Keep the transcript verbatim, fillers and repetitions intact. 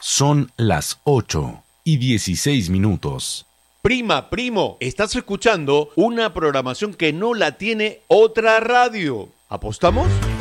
Son las ocho y dieciséis minutos. Prima, primo, estás escuchando una programación que no la tiene otra radio. ¿Apostamos?